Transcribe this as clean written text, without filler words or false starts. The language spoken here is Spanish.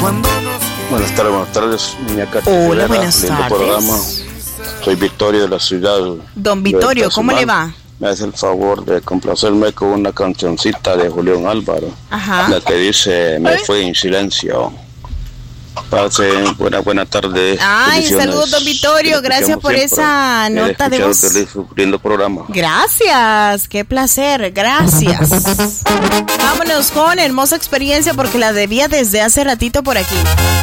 Buenas tardes, niña Katy. Hola, buenas tardes. Programa. Soy Victorio de la ciudad. Don Victorio, ¿cómo le va? Me hace el favor de complacerme con una cancioncita de Julián Álvaro. Ajá. La que dice, me fue en silencio. Pasen buena tarde. Ay, saludos, don Vittorio. Gracias por esa nota de voz. Programa. Gracias, qué placer, gracias. Vámonos con hermosa experiencia porque la debía desde hace ratito por aquí.